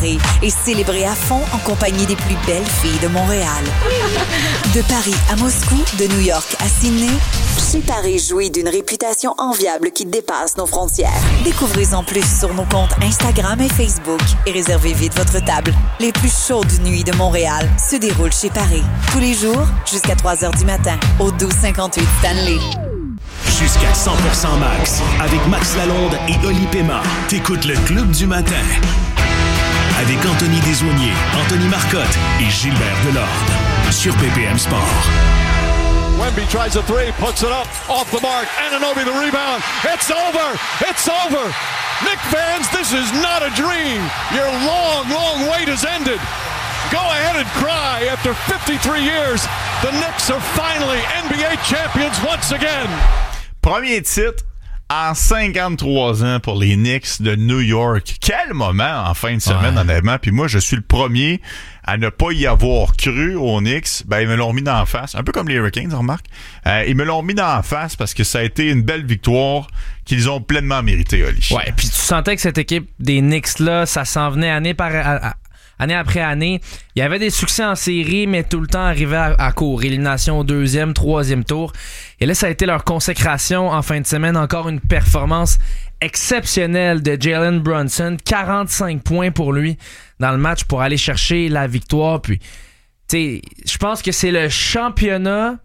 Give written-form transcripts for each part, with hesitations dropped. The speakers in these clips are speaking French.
Paris et célébrer à fond en compagnie des plus belles filles de Montréal. De Paris à Moscou, de New York à Sydney, Chez Paris jouit d'une réputation enviable qui dépasse nos frontières. Découvrez-en plus sur nos comptes Instagram et Facebook et réservez vite votre table. Les plus chaudes nuits de Montréal se déroulent chez Paris. Tous les jours, jusqu'à 3h du matin, au 1258 Stanley. Jusqu'à 100% max, avec Max Lalonde et Oli Pema. T'écoutes le Club du matin. Avec Anthony Desaulniers, Anthony Marcotte et Gilbert Delorde. Sur PPM Sport. Wemby tries a three, puts it up, off the mark. Anunoby the rebound. It's over! It's over! Knick fans, this is not a dream. Your long, long wait has ended. Go ahead and cry. After 53 years, the Knicks are finally NBA champions once again. Premier titre en 53 ans pour les Knicks de New York. Quel moment en fin de semaine, honnêtement. Puis moi, je suis le premier à ne pas y avoir cru aux Knicks. Ben, ils me l'ont mis dans la face. Un peu comme les Hurricanes, on remarque. Ils me l'ont mis dans la face parce que ça a été une belle victoire qu'ils ont pleinement méritée, Oli. Ouais, puis tu sentais que cette équipe des Knicks-là, ça s'en venait année après année. Il y avait des succès en série, mais tout le temps arrivé à court. Élimination au 2e, 3e tour. Et là, ça a été leur consécration en fin de semaine. Encore une performance exceptionnelle de Jalen Brunson. 45 points pour lui dans le match pour aller chercher la victoire. Puis, tu sais, je pense que c'est le championnat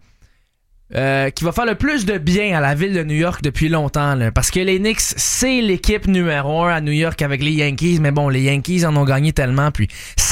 qui va faire le plus de bien à la ville de New York depuis longtemps, là, parce que les Knicks, c'est l'équipe numéro 1 à New York avec les Yankees, mais bon, les Yankees en ont gagné tellement, puis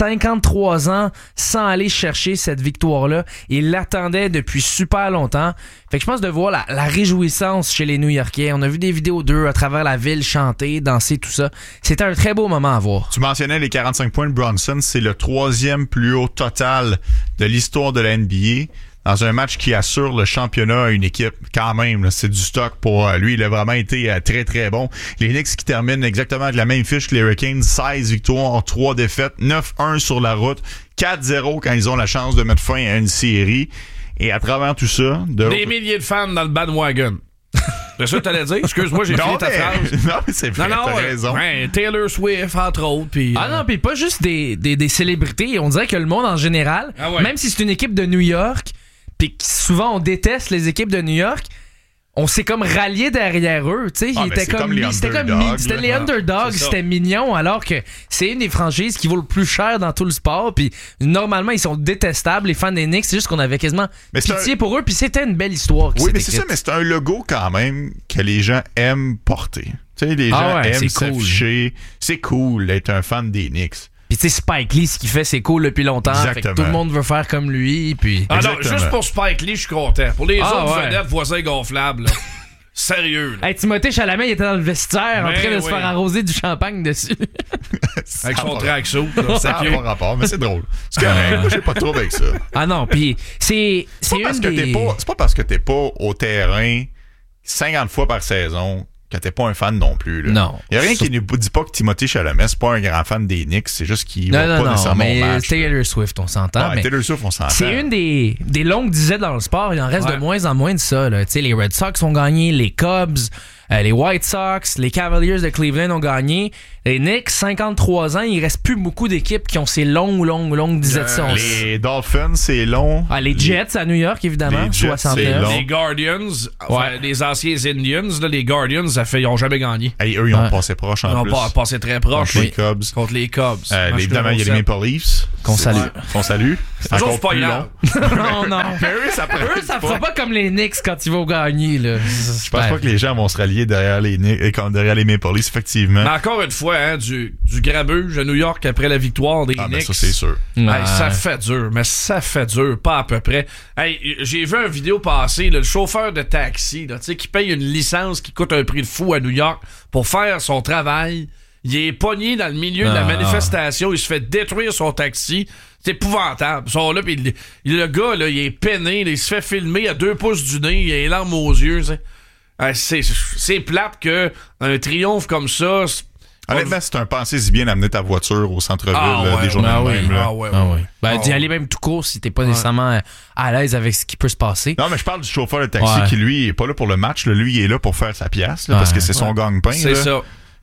53 ans sans aller chercher cette victoire-là, ils l'attendaient depuis super longtemps. Fait que je pense de voir la réjouissance chez les New-Yorkais. On a vu des vidéos d'eux à travers la ville chanter, danser, tout ça. C'était un très beau moment à voir. Tu mentionnais les 45 points de Brunson, c'est le 3e plus haut total de l'histoire de la NBA. Dans un match qui assure le championnat à une équipe, quand même, là, c'est du stock pour lui. Il a vraiment été très, très bon. Les Knicks qui terminent exactement avec la même fiche que les Hurricanes, 16 victoires, 3 défaites, 9-1 sur la route, 4-0 quand ils ont la chance de mettre fin à une série. Et à travers tout ça... Des milliers de fans dans le bandwagon. C'est ça que t'allais dire? Excuse-moi, j'ai fini ta phrase. Non, mais c'est vrai, t'as raison. Ouais, Taylor Swift, entre autres. Pis, non, puis pas juste des célébrités. On dirait que le monde en général, même si c'est une équipe de New York... Puis souvent on déteste les équipes de New York, on s'est comme rallié derrière eux, tu sais, c'était les underdogs, c'était mignon, alors que c'est une des franchises qui vaut le plus cher dans tout le sport, puis normalement ils sont détestables, les fans des Knicks, c'est juste qu'on avait quasiment pitié pour eux, puis c'était une belle histoire. Oui, mais c'est ça, mais c'est un logo quand même que les gens aiment porter. Tu sais, les gens aiment s'afficher. Cool. C'est cool d'être un fan des Knicks. Puis tu sais, Spike Lee, ce qu'il fait, c'est cool depuis longtemps. Fait que tout le monde veut faire comme lui. Puis... Ah non, juste pour Spike Lee, je suis content. Pour les autres vedettes, voisins gonflables, là. Sérieux. Là. Hey, Timothée Chalamet, il était dans le vestiaire en train de se faire arroser du champagne dessus. Avec son tracksuit. Ça n'a pas rapport, mais c'est drôle. C'est correct. Moi, j'ai pas de trouble avec ça. Ah non, puis c'est une des... C'est pas parce que t'es pas au terrain 50 fois par saison que t'es pas un fan non plus. Là. Non. Il y a rien qui ne dit pas que Timothée Chalamet, c'est pas un grand fan des Knicks, c'est juste qu'il va pas nécessairement au match. Taylor Swift, on s'entend. Ouais, Taylor Swift, on s'entend. C'est une des longues dizaines dans le sport. Il en reste de moins en moins de ça. Tu sais, les Red Sox ont gagné, les Cubs, les White Sox, les Cavaliers de Cleveland ont gagné. Les Knicks, 53 ans, il reste plus beaucoup d'équipes qui ont ces longues dizaines. Les Dolphins, c'est long. Ah, les Jets à New York, évidemment, 69. Les Guardians, les anciens Indians, là, les Guardians, ils n'ont jamais gagné. Hey, eux, ils ont passé proche en plus. Ils ont passé très proche. Contre les Cubs. Évidemment, il y a les Maple Leafs. Qu'on salue. C'est encore plus long. Non. Eux, ça fera pas comme les Knicks quand ils vont gagner. Là. Je pense pas que les gens vont se rallier derrière les Maple Leafs, effectivement. Mais encore une fois, du grabuge à New York après la victoire des Knicks. Ben ça, c'est sûr. Ça fait dur, pas à peu près. Hey, j'ai vu une vidéo passer, le chauffeur de taxi, là, qui paye une licence qui coûte un prix de fou à New York pour faire son travail. Il est pogné dans le milieu de la manifestation, il se fait détruire son taxi. C'est épouvantable. Ils sont là, pis le gars, là, il est peiné, là, il se fait filmer à 2 pouces du nez, il a les larmes aux yeux. C'est plate qu'un triomphe comme ça... Honnêtement, c'est un pensée si bien d'amener ta voiture au centre-ville des journées de même. D'y aller même tout court si t'es pas nécessairement à l'aise avec ce qui peut se passer. Non, mais je parle du chauffeur de taxi qui, lui, est pas là pour le match. Là. Lui, il est là pour faire sa pièce parce que c'est son gagne-pain. C'est ça.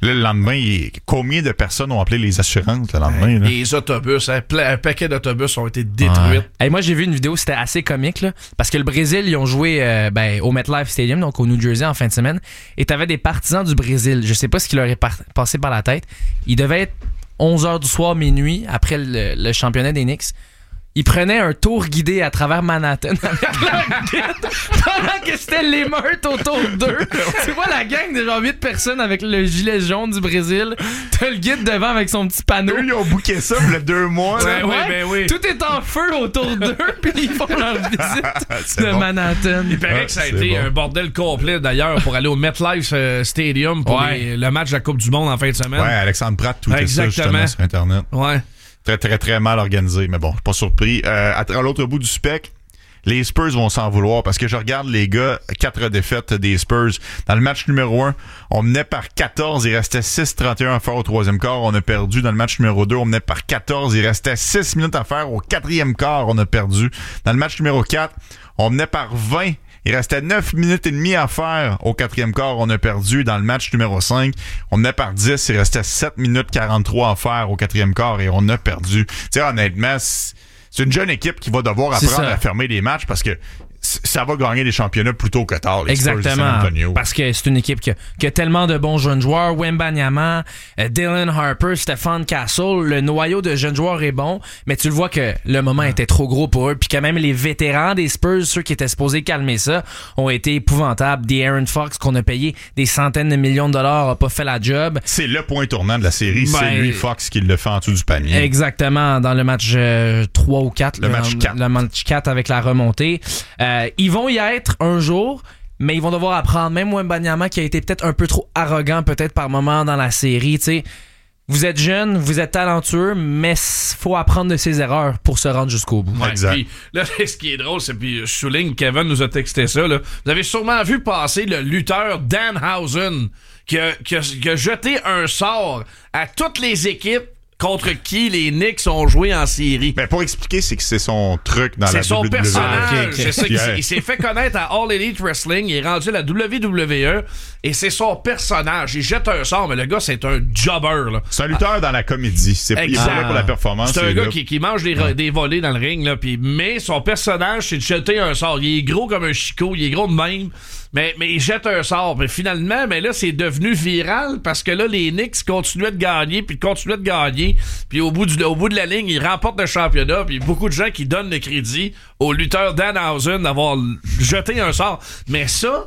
Là, le lendemain, combien de personnes ont appelé les assurances le lendemain? Là? Les autobus, un paquet d'autobus ont été détruits. Hey, moi, j'ai vu une vidéo, c'était assez comique, là, parce que le Brésil, ils ont joué au MetLife Stadium, donc au New Jersey, en fin de semaine, et t'avais des partisans du Brésil. Je sais pas ce qui leur est passé par la tête. Ils devaient être 11h du soir, minuit, après le championnat des Knicks. Ils prenaient un tour guidé à travers Manhattan avec leur guide pendant que c'était l'émeute autour d'eux. Tu vois la gang de genre 8 personnes avec le gilet jaune du Brésil. T'as le guide devant avec son petit panneau. Eux, ils ont booké ça il y a 2 mois. Là. Ouais. Tout est en feu autour d'eux, puis ils font leur visite de Manhattan. Il paraît que ça a été un bordel complet d'ailleurs pour aller au MetLife Stadium pour le match de la Coupe du Monde en fin de semaine. Ouais, Alexandre Pratt, tout ça justement sur Internet. Ouais. Très, très, très mal organisé, mais bon, je suis pas surpris. À l'autre bout du spectre, les Spurs vont s'en vouloir parce que je regarde les gars, 4 défaites des Spurs. Dans le match numéro 1, on menait par 14, il restait 6-31 à faire au 3e quart, on a perdu. Dans le match numéro 2, on menait par 14, il restait 6 minutes à faire au 4e quart, on a perdu. Dans le match numéro 4, on menait par 20. Il restait 9 minutes et demie à faire au 4e quart. On a perdu. Dans le match numéro 5, on menait par 10. Il restait 7 minutes 43 à faire au 4e quart et on a perdu. Tu sais, honnêtement, c'est une jeune équipe qui va devoir apprendre à fermer les matchs parce que ça va gagner des championnats plus tôt que tard. Les exactement. Spurs de San Antonio. Parce que c'est une équipe qui a tellement de bons jeunes joueurs. Wembanyama, Dylan Harper, Stephon Castle. Le noyau de jeunes joueurs est bon, mais tu le vois que le moment était trop gros pour eux. Puis quand même, les vétérans des Spurs, ceux qui étaient supposés calmer ça, ont été épouvantables. Aaron Fox, qu'on a payé des centaines de millions de dollars, a pas fait la job. C'est le point tournant de la série. C'est lui, Fox, qui le fait en dessous du panier. Exactement. Dans le match 3 ou 4. Le match 4. Le match 4 avec la remontée. Ils vont y être un jour, mais ils vont devoir apprendre. Même Wembanyama qui a été peut-être un peu trop arrogant peut-être par moment dans la série. T'sais, vous êtes jeune, vous êtes talentueux, mais faut apprendre de ses erreurs pour se rendre jusqu'au bout. Ouais, exact. Puis là, ce qui est drôle, c'est puis je souligne, Kevin nous a texté ça. Là. Vous avez sûrement vu passer le lutteur Danhausen qui a jeté un sort à toutes les équipes contre qui les Knicks ont joué en série. Ben pour expliquer, c'est que c'est son truc dans la WWE. C'est son personnage. Okay. Je sais qu'il s'est fait connaître à All Elite Wrestling. Il est rendu à la WWE et c'est son personnage. Il jette un sort, mais le gars, c'est un jobber. Là. C'est un lutteur dans la comédie. Il est pas là pour la performance. C'est un gars qui mange des volets dans le ring. Là, mais son personnage, c'est de jeter un sort. Il est gros comme un chicot. Il est gros de même. Mais il jette un sort. Mais finalement, là, c'est devenu viral parce que là, les Knicks continuaient de gagner, puis continuaient de gagner. Puis au bout de la ligne, ils remportent le championnat. Puis beaucoup de gens qui donnent le crédit au lutteur Danhausen d'avoir jeté un sort. Mais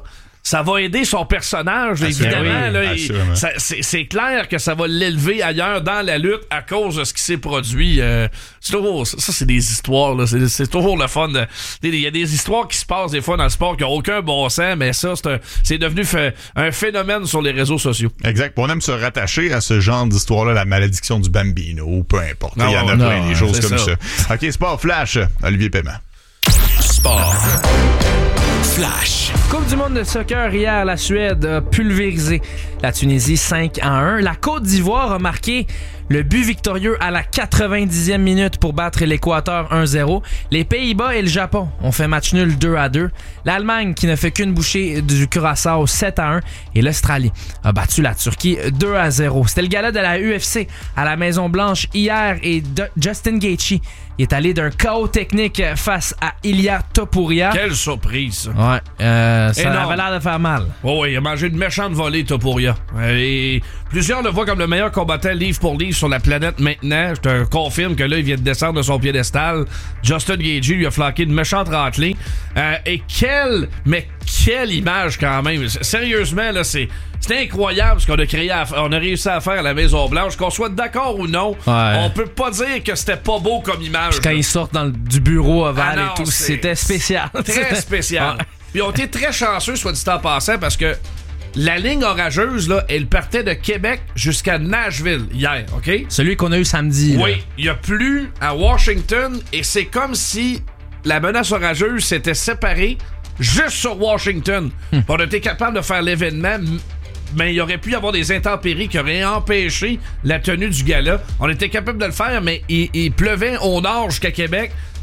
ça va aider son personnage, évidemment. Là, c'est clair que ça va l'élever ailleurs dans la lutte à cause de ce qui s'est produit. C'est des histoires. Là. C'est toujours le fun. Il y a des histoires qui se passent des fois dans le sport qui n'ont aucun bon sens, mais ça, c'est devenu un phénomène sur les réseaux sociaux. Exact. On aime se rattacher à ce genre d'histoire-là, la malédiction du Bambino, peu importe. Il y en a plein des choses comme ça. OK, Sport Flash, Olivier Paiement. Sport Flash. Coupe du monde de soccer hier, la Suède a pulvérisé la Tunisie 5-1. La Côte d'Ivoire a marqué le but victorieux à la 90e minute pour battre l'Équateur 1-0. Les Pays-Bas et le Japon ont fait match nul 2-2. L'Allemagne, qui ne fait qu'une bouchée du Curaçao 7-1. Et l'Australie a battu la Turquie 2-0. C'était le gala de la UFC à la Maison-Blanche hier et Justin Gaethje est allé d'un chaos technique face à Ilia Topuria. Quelle surprise! Ouais, ça avait l'air de faire mal. Oui, il a mangé une méchante volée, Topuria. Et plusieurs le voient comme le meilleur combattant livre pour livre sur la planète maintenant. Je te confirme que là, il vient de descendre de son piédestal. Justin Gaethje lui a flanqué une méchante raclée. Et quelle image quand même. Sérieusement, là, c'est incroyable ce qu'on a réussi à faire à la Maison-Blanche. Qu'on soit d'accord ou non, on peut pas dire que c'était pas beau comme image. Puis quand ils sortent du bureau ovale et tout, c'était spécial. Très spécial. Puis ils ont été très chanceux, soit dit en passant, parce que la ligne orageuse, là, elle partait de Québec jusqu'à Nashville hier, OK? Celui qu'on a eu samedi. Oui, il a plu à Washington et c'est comme si la menace orageuse s'était séparée juste sur Washington. On a été capable de faire l'événement, mais il aurait pu y avoir des intempéries qui auraient empêché la tenue du gala. On était capable de le faire, mais il pleuvait au nord jusqu'à Québec.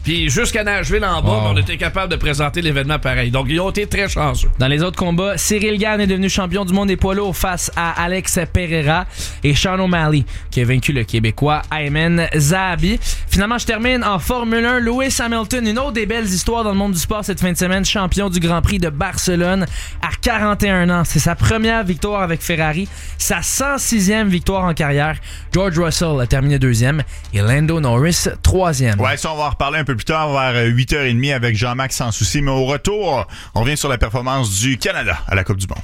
Puis jusqu'à Nashville en bas, on était capable de présenter l'événement pareil. Donc, ils ont été très chanceux. Dans les autres combats, Cyril Gane est devenu champion du monde des poids lourds face à Alex Pereira et Sean O'Malley qui a vaincu le Québécois Ayman Zahabi. Finalement, je termine en Formule 1. Lewis Hamilton, une autre des belles histoires dans le monde du sport cette fin de semaine, champion du Grand Prix de Barcelone à 41 ans. C'est sa première victoire avec Ferrari, sa 106e victoire en carrière. George Russell a terminé 2e et Lando Norris 3e. Ouais, ça, on va en reparler un peu plus tard, vers 8h30 avec Jean-Max Sans Souci. Mais au retour, on revient sur la performance du Canada à la Coupe du Monde.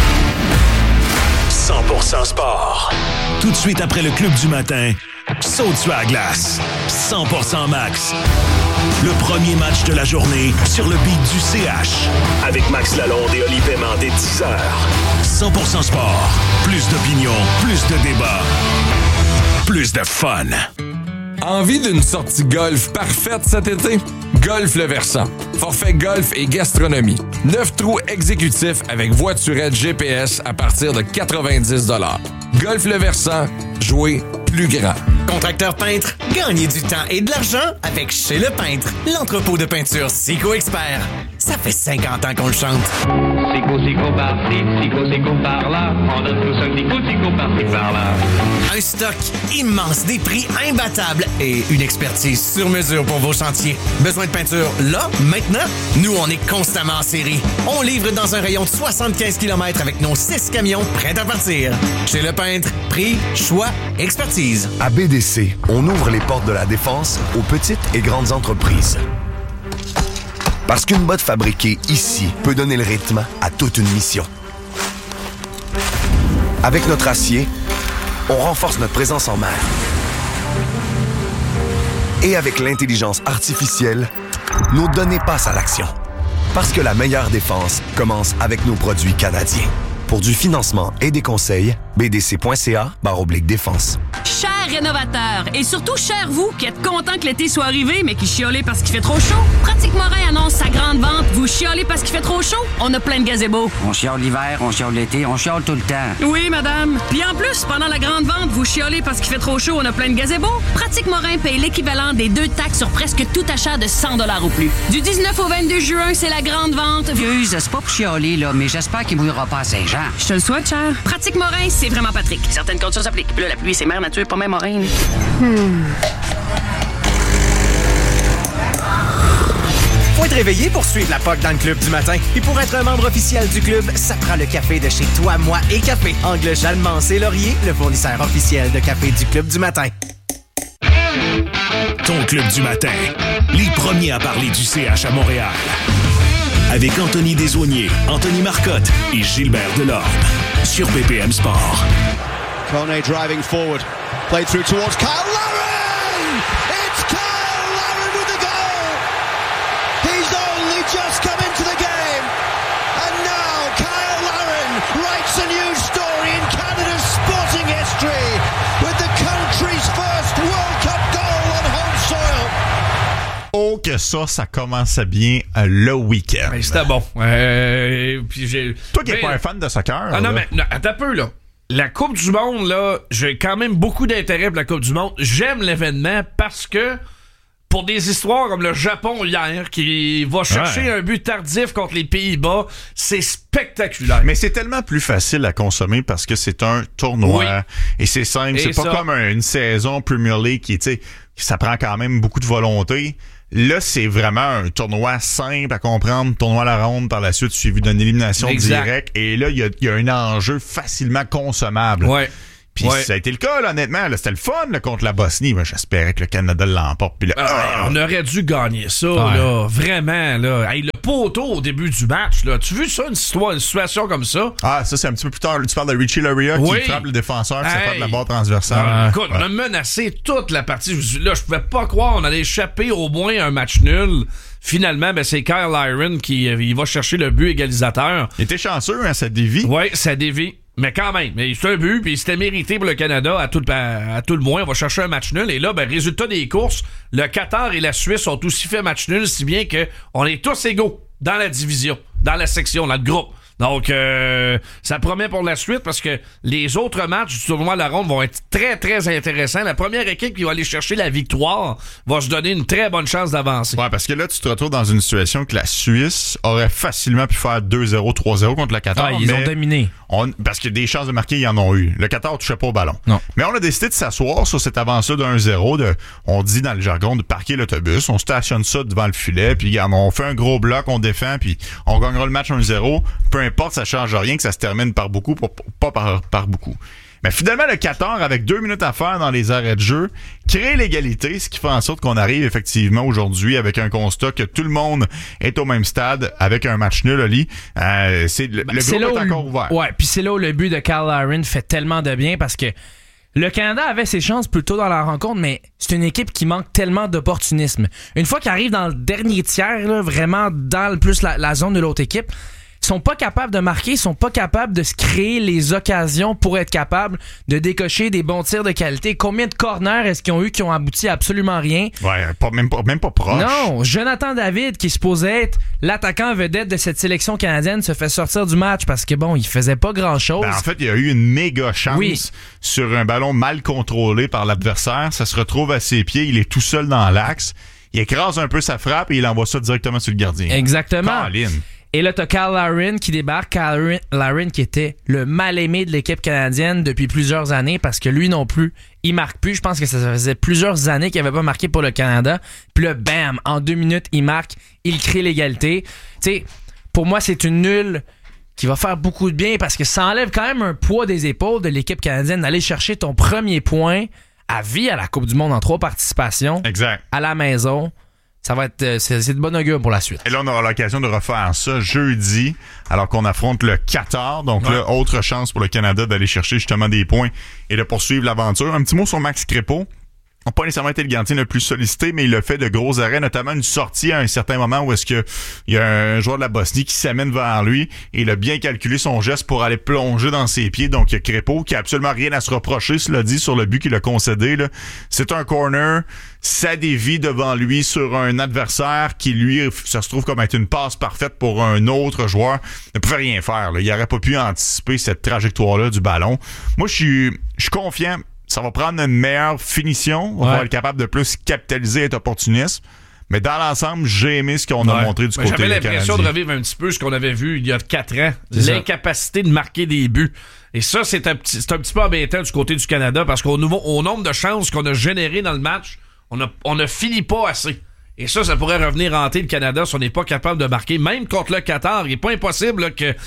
100% sport. Tout de suite après le Club du matin, saute sur la glace. 100% max. Le premier match de la journée sur le beat du CH. Avec Max Lalonde et Oli Paiement dès 10h. 100% sport. Plus d'opinion, plus de débats, plus de fun. Envie d'une sortie golf parfaite cet été? Golf Le Versant. Forfait golf et gastronomie. 9 trous exécutifs avec voiturette GPS à partir de 90 $. Golf Le Versant. Jouer plus grand. Contracteur peintre, gagnez du temps et de l'argent avec Chez Le Peintre, l'entrepôt de peinture Sico Expert. Ça fait 50 ans qu'on le chante. Sico par-ci, Sico par-là. On donne tous un petit Sico par-ci, par-là. Un stock immense, des prix imbattables et une expertise sur mesure pour vos chantiers. Besoin de peinture là, maintenant? Nous, on est constamment en série. On livre dans un rayon de 75 km avec nos 6 camions prêts à partir. Chez Le Peintre, prix, choix, expertise. À BDC, on ouvre les portes de la défense aux petites et grandes entreprises. Parce qu'une botte fabriquée ici peut donner le rythme à toute une mission. Avec notre acier, on renforce notre présence en mer. Et avec l'intelligence artificielle, nos données passent à l'action. Parce que la meilleure défense commence avec nos produits canadiens. Pour du financement et des conseils, bdc.ca/défense. Chers rénovateurs, et surtout chers vous qui êtes contents que l'été soit arrivé mais qui chiolez parce qu'il fait trop chaud, Pratique Morin annonce sa grande vente. Vous chiolez parce qu'il fait trop chaud? On a plein de gazebos. On chiole l'hiver, on chiole l'été, on chiole tout le temps. Oui, madame. Puis en plus, pendant la grande vente, vous chiolez parce qu'il fait trop chaud, on a plein de gazebos. Pratique Morin paye l'équivalent des 2 taxes sur presque tout achat de 100 $ ou plus. Du 19 au 22 juin, c'est la grande vente. Excuse, c'est pas pour chialer, là, mais j'espère qu'il mouillera pas à Saint-Jean. Je te le souhaite, cher. Pratique Morin, c'est vraiment Patrick. Certaines conditions s'appliquent. Puis là, la pluie, c'est mère nature, pas même Morin. Faut être réveillé pour suivre la POC dans le club du matin. Et pour être un membre officiel du club, ça prend le café de chez Toi, Moi et Café. Angle Chalmans et Laurier, le fournisseur officiel de café du club du matin. Ton Club du matin. Les premiers à parler du CH à Montréal. Avec Anthony Desaulniers, Anthony Marcotte et Gilbert Delorme. Sur BPM Sport. Kone driving forward. Play through towards Kyle Larin! It's Kyle Larin with the goal! He's only just come into the game! And now Kyle Larin writes a new story in Canada's sporting history with the country's first World Cup goal on home soil! Oh, que ça commence bien le week-end. Ben, c'était bon. Puis toi qui n'es pas un fan de soccer. Ah non, mais attends un peu, là. La Coupe du Monde, là, j'ai quand même beaucoup d'intérêt pour la Coupe du Monde. J'aime l'événement parce que pour des histoires comme le Japon hier, qui va chercher un but tardif contre les Pays-Bas, c'est spectaculaire. Mais c'est tellement plus facile à consommer parce que c'est un tournoi et c'est simple. C'est pas comme une saison Premier League qui, tu sais, ça prend quand même beaucoup de volonté. Là, c'est vraiment un tournoi simple à comprendre, tournoi à la ronde par la suite, suivi d'une élimination directe. Et là, il y a un enjeu facilement consommable. Ouais. Puis ça a été le cas, là, honnêtement. Là, c'était le fun là, contre la Bosnie. Moi, j'espérais que le Canada l'emporte. Puis là, on aurait dû gagner ça, là. Vraiment, là. Hey, le poteau au début du match, là. Tu as vu ça, une situation comme ça? Ah, ça, c'est un petit peu plus tard. Tu parles de Richie Laryea qui frappe le défenseur, qui fait de la barre transversale. Écoute, on a menacé toute la partie. Je pouvais pas croire on allait échapper au moins un match nul. Finalement, ben, c'est Kyle Larin qui il va chercher le but égalisateur. Il était chanceux, hein, ça dévie. Oui, ça dévie. Mais quand même, c'est un but, puis c'était mérité pour le Canada, à tout le moins. On va chercher un match nul. Et là, ben, résultat des courses, le Qatar et la Suisse ont aussi fait match nul, si bien que on est tous égaux dans la division, dans la section, dans le groupe. Donc, ça promet pour la suite parce que les autres matchs du tournoi de la ronde vont être très, très intéressants. La première équipe qui va aller chercher la victoire va se donner une très bonne chance d'avancer. Ouais, parce que là, tu te retrouves dans une situation que la Suisse aurait facilement pu faire 2-0, 3-0 contre le Qatar. Ils ont dominé. Parce que des chances de marquer, ils en ont eu. Le Qatar touchait pas au ballon. Non. Mais on a décidé de s'asseoir sur cette avance-là de 1-0, on dit dans le jargon de parquer l'autobus, on stationne ça devant le filet, puis on fait un gros bloc, on défend, puis on gagnera le match 1-0. Peu importe, ça change rien que ça se termine par beaucoup, pas par beaucoup. Mais finalement, le Qatar, avec 2 minutes à faire dans les arrêts de jeu, crée l'égalité, ce qui fait en sorte qu'on arrive effectivement aujourd'hui avec un constat que tout le monde est au même stade avec un match nul, Oli. Le groupe est encore ouvert. Ouais, puis c'est là où le but de Kyle Larin fait tellement de bien parce que le Canada avait ses chances plus tôt dans la rencontre, mais c'est une équipe qui manque tellement d'opportunisme. Une fois qu'ils arrivent dans le dernier tiers, là, vraiment dans le plus la zone de l'autre équipe, ils sont pas capables de marquer, ils sont pas capables de se créer les occasions pour être capables de décocher des bons tirs de qualité. Combien de corners est-ce qu'ils ont eu qui ont abouti à absolument rien? Ouais, même pas proche. Non, Jonathan David, qui supposait être l'attaquant vedette de cette sélection canadienne, se fait sortir du match parce que il faisait pas grand-chose. En fait, il y a eu une méga chance sur un ballon mal contrôlé par l'adversaire. Ça se retrouve à ses pieds, il est tout seul dans l'axe. Il écrase un peu sa frappe et il envoie ça directement sur le gardien. Exactement. Colin. Et là, t'as Kyle Larin qui débarque. Kyle Larin qui était le mal-aimé de l'équipe canadienne depuis plusieurs années parce que lui non plus, il marque plus. Je pense que ça faisait plusieurs années qu'il avait pas marqué pour le Canada. Puis là, bam, en 2 minutes, il marque, il crée l'égalité. Tu sais, pour moi, c'est une nulle qui va faire beaucoup de bien parce que ça enlève quand même un poids des épaules de l'équipe canadienne d'aller chercher ton premier point à vie à la Coupe du Monde en 3 participations. Exact. À la maison. Ça va être c'est de bon augure pour la suite. Et là, on aura l'occasion de refaire ça jeudi, alors qu'on affronte le Qatar. Donc là, autre chance pour le Canada d'aller chercher justement des points et de poursuivre l'aventure. Un petit mot sur Max Crépeau. n'a pas nécessairement été le gardien le plus sollicité, mais il a fait de gros arrêts, notamment une sortie à un certain moment où est-ce que il y a un joueur de la Bosnie qui s'amène vers lui et il a bien calculé son geste pour aller plonger dans ses pieds. Donc, il y a Crépeau qui a absolument rien à se reprocher, cela dit, sur le but qu'il a concédé, là. C'est un corner, ça dévie devant lui sur un adversaire qui, lui, ça se trouve comme être une passe parfaite pour un autre joueur. Il ne pouvait rien faire, là. Il n'aurait pas pu anticiper cette trajectoire-là du ballon. Moi, je suis confiant. Ça va prendre une meilleure finition. On va être capable de plus capitaliser et être opportuniste. Mais dans l'ensemble, j'ai aimé ce qu'on a montré du côté canadien. J'avais l'impression de revivre un petit peu ce qu'on avait vu il y a 4 ans. L'incapacité de marquer des buts. Et ça, c'est un petit peu embêtant du côté du Canada parce qu'au nombre de chances qu'on a générées dans le match, on ne finit pas assez. Et ça pourrait revenir hanter le Canada si on n'est pas capable de marquer. Même contre le Qatar, il n'est pas impossible là, que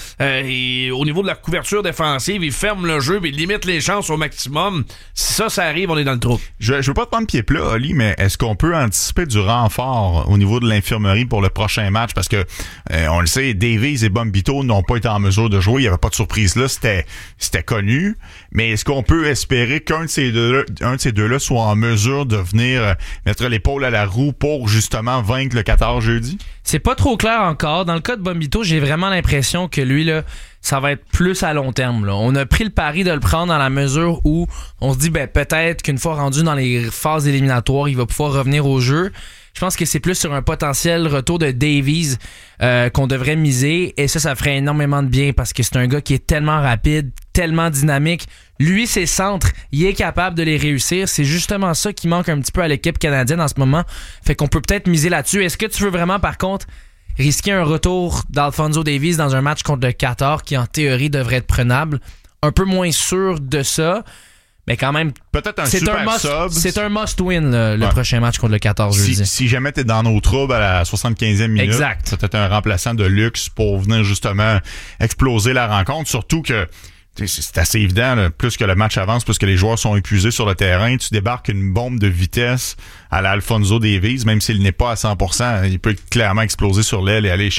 au niveau de la couverture défensive, il ferme le jeu et il limite les chances au maximum. Si ça arrive, on est dans le trou. Je veux pas te prendre pied plat, Oli, mais est-ce qu'on peut anticiper du renfort au niveau de l'infirmerie pour le prochain match? Parce que, on le sait, Davies et Bombito n'ont pas été en mesure de jouer. Il n'y avait pas de surprise là. C'était connu. Mais est-ce qu'on peut espérer qu'un de ces deux-là soit en mesure de venir mettre l'épaule à la roue pour justement vaincre le Qatar jeudi? C'est pas trop clair encore. Dans le cas de Bombito, j'ai vraiment l'impression que lui, là, ça va être plus à long terme. Là. On a pris le pari de le prendre dans la mesure où on se dit peut-être qu'une fois rendu dans les phases éliminatoires, il va pouvoir revenir au jeu. Je pense que c'est plus sur un potentiel retour de Davies qu'on devrait miser. Et ça ferait énormément de bien parce que c'est un gars qui est tellement rapide, tellement dynamique. Lui, ses centres, il est capable de les réussir. C'est justement ça qui manque un petit peu à l'équipe canadienne en ce moment. Fait qu'on peut peut-être miser là-dessus. Est-ce que tu veux vraiment, par contre, risquer un retour d'Alphonso Davies dans un match contre le Qatar qui, en théorie, devrait être prenable? Un peu moins sûr de ça. Mais quand même, peut-être sub. C'est un must-win, le prochain match contre le 14 jeudi. Si jamais t'es dans nos troubles à la 75e minute, exact. C'est peut-être un remplaçant de luxe pour venir justement exploser la rencontre. Surtout que c'est assez évident, là, plus que le match avance, plus que les joueurs sont épuisés sur le terrain, tu débarques une bombe de vitesse à l'Alphonso Davies, même s'il n'est pas à 100%, il peut clairement exploser sur l'aile et aller